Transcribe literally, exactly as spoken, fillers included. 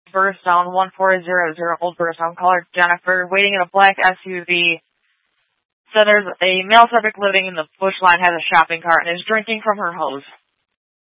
Burstone one four zero zero Old Burstone. Caller Jennifer, waiting in a black S U V. So there's a male subject living in the bush line, has a shopping cart, and is drinking from her hose.